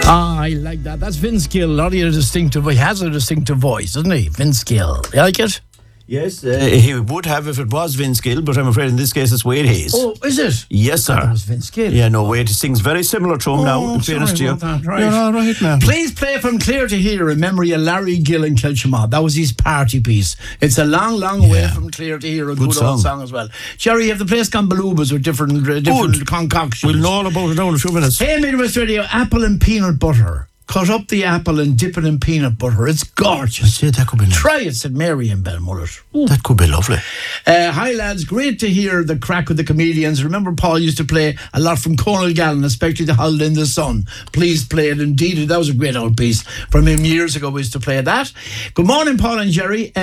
I like that. That's Vince Gill. He has a distinctive voice, doesn't he? Vince Gill. You like it? Yes, he would have if it was Vince Gill, but I'm afraid in this case it's Wade Hayes. Oh, is it? Yes, sir. That was Vince Gill. Yeah, no, Wade sings very similar to him now, in fairness to you. Right. You're all right now. Please play From Clear to Here in memory of Larry Gill in Kilchimod. That was his party piece. It's a long, long way from Clear to Here. A good old song as well. Jerry, have the place gone balubas with different concoctions? We'll know all about it now in a few minutes. Hey, Midwest Radio, apple and peanut butter. Cut up the apple and dip it in peanut butter. It's gorgeous. Yeah, that could be nice. Try it, said Mary in Belmullet. That could be lovely. Hi lads, great to hear the crack with the comedians. Remember Paul used to play a lot from Conal Gallen, especially the Holiday in the Sun. Please play it. Indeed, that was a great old piece from him years ago. We used to play that. Good morning, Paul and Jerry.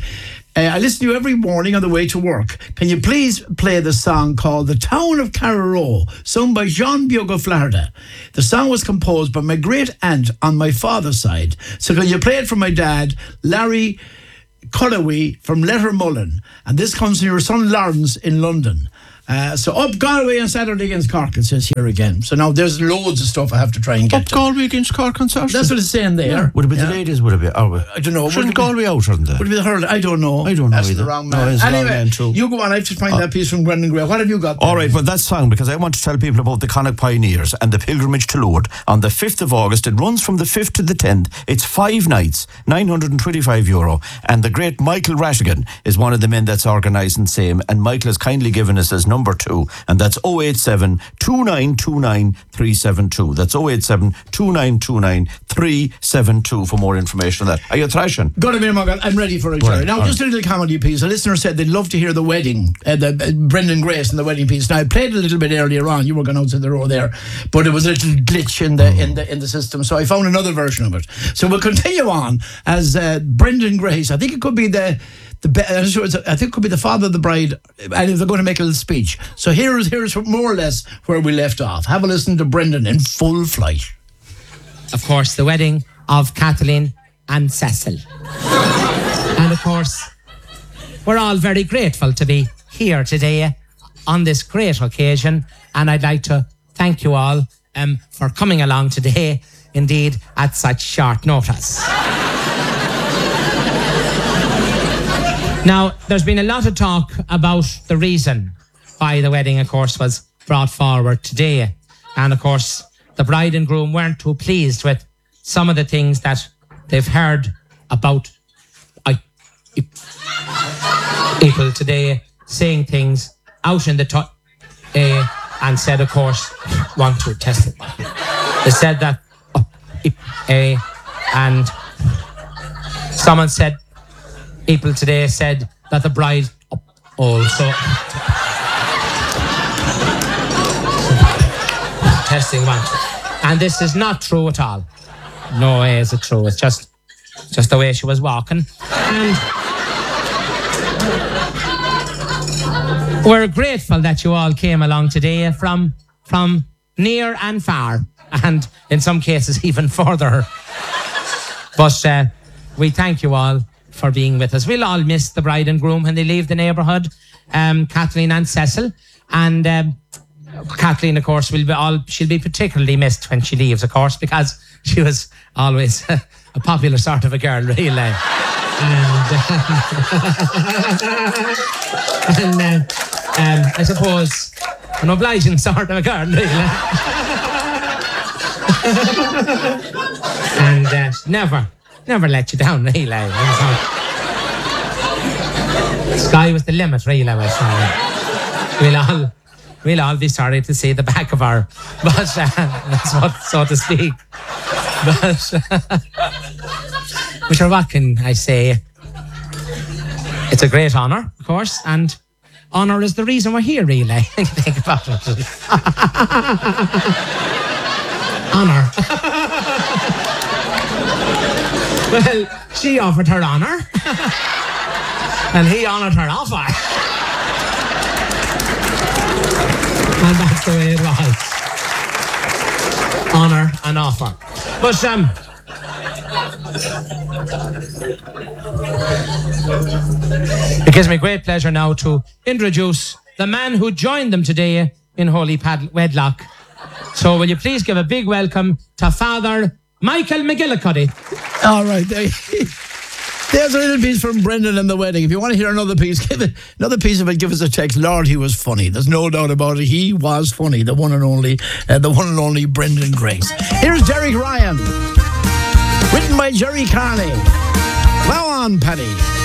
I listen to you every morning on the way to work. Can you please play the song called The Town of Carraroe, sung by Jean Biogoflarda? The song was composed by my great aunt on my father's side. So can you play it for my dad, Larry Culloway from Lettermullen? And this comes from your son Lawrence in London. So up Galway on Saturday against Cork, it says here again. So now there's loads of stuff I have to try and get Up Galway against Cork on Saturday? That's what it's saying there. Yeah. Would it be the ladies? Would it be? I don't know. Shouldn't Galway out, shouldn't they? Would it be the hurling? I don't know. I don't know That's either. the wrong man. No, it's the anyway, wrong man too. You go on. I have to find that piece from Brendan Gray. What have you got there? All right, but that song, because I want to tell people about the Connacht Pioneers and the pilgrimage to Lourdes on the 5th of August. It runs from the 5th to the 10th. It's 5 nights, €925. And the great Michael Rattigan is one of the men that's organising same. And Michael has kindly given us his number 2. And that's 087 2929 372. That's 087 2929 372 for more information on that. Are you thrashing? Got to be, I'm ready for it, Jerry. Now, just a little comedy piece. A listener said they'd love to hear the wedding, Brendan Grace and the wedding piece. Now, I played a little bit earlier on. You were going outside the row there, but it was a little glitch in the system, so I found another version of it. So we'll continue on as Brendan Grace. I think it could be I think it could be the father of the bride, and they're going to make a little speech. So here's more or less where we left off. Have a listen to Brendan in full flight. Of course, the wedding of Kathleen and Cecil. And of course, we're all very grateful to be here today on this great occasion, and I'd like to thank you all for coming along today, indeed, at such short notice. Now, there's been a lot of talk about the reason why the wedding, of course, was brought forward today. And, of course, the bride and groom weren't too pleased with some of the things that they've heard about people today saying things out in the and said, of course, want to test it. They said that and someone said, people today said that the bride also testing one. And this is not true at all. No way is it true. It's just the way she was walking. And we're grateful that you all came along today from near and far, and in some cases even further. But we thank you all for being with us. We'll all miss the bride and groom when they leave the neighbourhood, Kathleen and Cecil. And Kathleen, of course, she'll be particularly missed when she leaves, of course, because she was always a popular sort of a girl, really. And I suppose an obliging sort of a girl, really. And never let you down, really. The sky was the limit, really. We'll all be sorry to see the back of her, but that's what, so to speak. But what can I say? It's a great honour, of course, and honour is the reason we're here, really. Think about it. Honour. Well, she offered her honour, and he honoured her offer. And that's the way it was. Honour and offer. But it gives me great pleasure now to introduce the man who joined them today in holy wedlock, So will you please give a big welcome to Father Michael McGillicuddy. All right. There's a little piece from Brendan and the wedding. If you want to hear another piece, give us a text. Lord, he was funny. There's no doubt about it. He was funny. The one and only Brendan Grace. Here's Derek Ryan, written by Jerry Carney. Go on, Paddy.